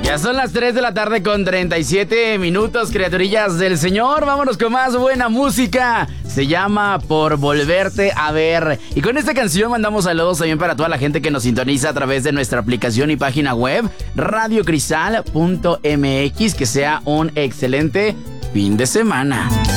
Ya son las 3 de la tarde con 37 minutos, criaturillas del Señor. Vámonos con más buena música. Se llama Por Volverte a Ver. Y con esta canción mandamos saludos también para toda la gente que nos sintoniza a través de nuestra aplicación y página web radiocristal.mx. Que sea un excelente fin de semana.